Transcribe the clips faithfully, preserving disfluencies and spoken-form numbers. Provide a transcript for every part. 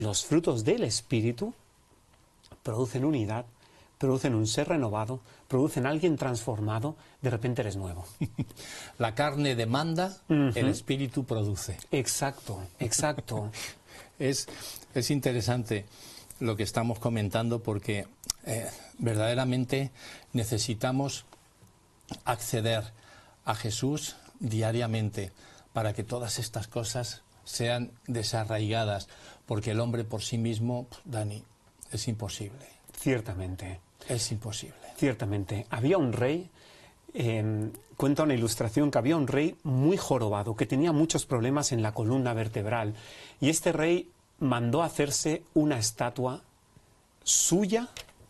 Los frutos del Espíritu producen unidad, producen un ser renovado, producen alguien transformado, de repente eres nuevo. La carne demanda, uh-huh. El Espíritu produce. Exacto, exacto. es, es interesante lo que estamos comentando porque eh, verdaderamente necesitamos acceder a Jesús diariamente para que todas estas cosas sean desarraigadas, porque el hombre por sí mismo, Dani, es imposible. Ciertamente. Es imposible. Ciertamente. Había un rey, eh, cuenta una ilustración que había un rey muy jorobado, que tenía muchos problemas en la columna vertebral, y este rey mandó hacerse una estatua suya,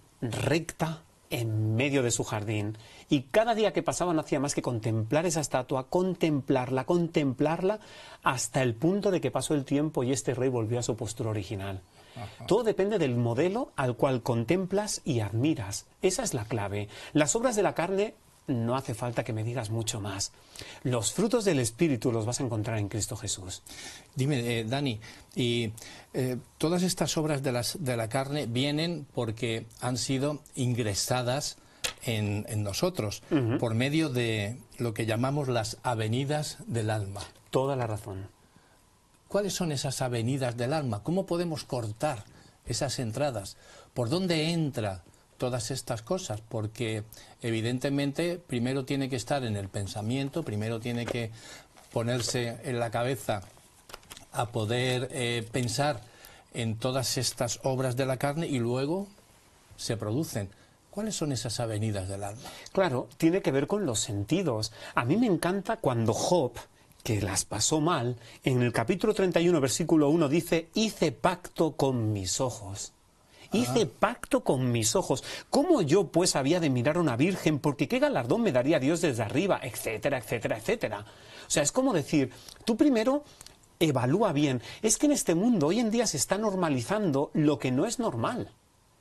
recta, en medio de su jardín, y cada día que pasaba no hacía más que contemplar esa estatua, contemplarla, contemplarla, hasta el punto de que pasó el tiempo y este rey volvió a su postura original. Ajá. Todo depende del modelo al cual contemplas y admiras. Esa es la clave. Las obras de la carne no hace falta que me digas mucho más. Los frutos del Espíritu los vas a encontrar en Cristo Jesús. Dime, eh, Dani, y eh, todas estas obras de, las, de la carne vienen porque han sido ingresadas en, en nosotros, uh-huh. por medio de lo que llamamos las avenidas del alma. Toda la razón. ¿Cuáles son esas avenidas del alma? ¿Cómo podemos cortar esas entradas? ¿Por dónde entra todas estas cosas? Porque evidentemente primero tiene que estar en el pensamiento, primero tiene que ponerse en la cabeza a poder eh, pensar en todas estas obras de la carne y luego se producen. ¿Cuáles son esas avenidas del alma? Claro, tiene que ver con los sentidos. A mí me encanta cuando Job, que las pasó mal, en el capítulo treinta y uno, versículo uno, dice, hice pacto con mis ojos. Hice pacto con mis ojos. ¿Cómo yo, pues, había de mirar a una virgen? Porque qué galardón me daría Dios desde arriba, etcétera, etcétera, etcétera. O sea, es como decir, tú primero evalúa bien. Es que en este mundo hoy en día se está normalizando lo que no es normal.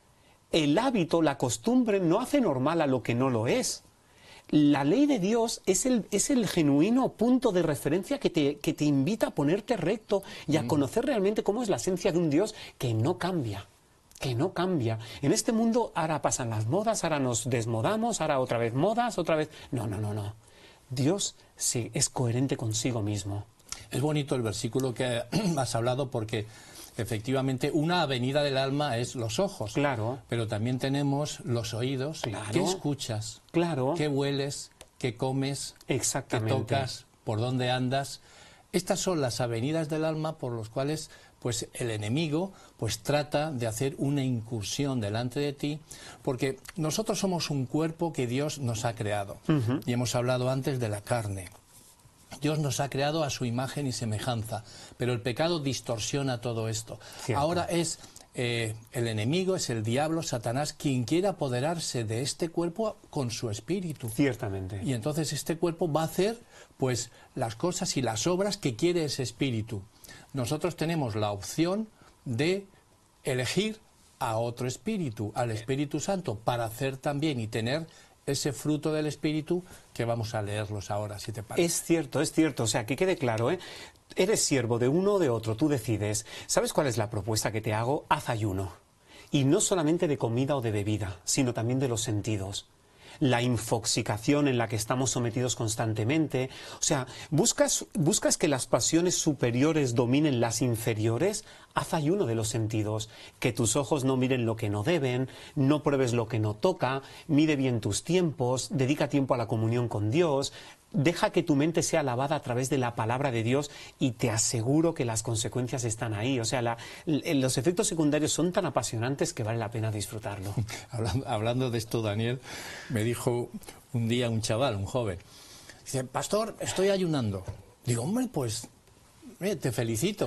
El hábito, la costumbre, no hace normal a lo que no lo es. La ley de Dios es el, es el genuino punto de referencia que te, que te invita a ponerte recto y a conocer realmente cómo es la esencia de un Dios que no cambia. Que no cambia. En este mundo ahora pasan las modas, ahora nos desmodamos, ahora otra vez modas, otra vez... No, no, no, no. Dios sí, es coherente consigo mismo. Es bonito el versículo que has hablado porque efectivamente una avenida del alma es los ojos. Claro. Pero también tenemos los oídos. Claro. ¿Qué escuchas? Claro. ¿Qué hueles? ¿Qué comes? Exactamente. ¿Qué tocas? ¿Por dónde andas? Estas son las avenidas del alma por las cuales pues el enemigo pues trata de hacer una incursión delante de ti, porque nosotros somos un cuerpo que Dios nos ha creado. Uh-huh. Y hemos hablado antes de la carne. Dios nos ha creado a su imagen y semejanza, pero el pecado distorsiona todo esto. Cierto. Ahora es eh, el enemigo, es el diablo, Satanás, quien quiere apoderarse de este cuerpo con su espíritu. Ciertamente. Y entonces este cuerpo va a hacer pues las cosas y las obras que quiere ese espíritu. Nosotros tenemos la opción de elegir a otro espíritu, al Espíritu Santo, para hacer también y tener ese fruto del Espíritu que vamos a leerlos ahora, si te parece. Es cierto, es cierto. O sea, que quede claro, ¿eh? Eres siervo de uno o de otro, tú decides. ¿Sabes cuál es la propuesta que te hago? Haz ayuno. Y no solamente de comida o de bebida, sino también de los sentidos. La infoxicación en la que estamos sometidos constantemente. O sea, ¿buscas, buscas que las pasiones superiores dominen las inferiores? Haz ayuno de los sentidos. Que tus ojos no miren lo que no deben, no pruebes lo que no toca, mide bien tus tiempos, dedica tiempo a la comunión con Dios, deja que tu mente sea lavada a través de la palabra de Dios y te aseguro que las consecuencias están ahí. O sea, la, los efectos secundarios son tan apasionantes que vale la pena disfrutarlo. Hablando, hablando de esto, Daniel, me dijo un día un chaval, un joven, dice, pastor, estoy ayunando. Digo, hombre, pues eh, te felicito.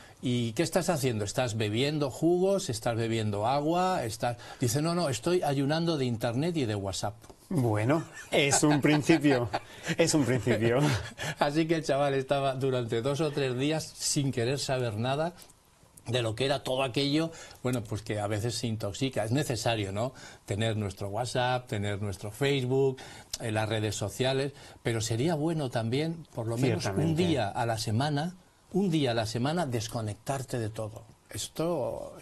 ¿Y qué estás haciendo? ¿Estás bebiendo jugos? ¿Estás bebiendo agua? ¿Estás...? Dice, no, no, estoy ayunando de internet y de WhatsApp. Bueno, es un principio, es un principio. Así que el chaval estaba durante dos o tres días sin querer saber nada de lo que era todo aquello, bueno, pues que a veces se intoxica. Es necesario, ¿no?, tener nuestro WhatsApp, tener nuestro Facebook, eh, las redes sociales, pero sería bueno también, por lo menos un día a la semana, un día a la semana, desconectarte de todo. esto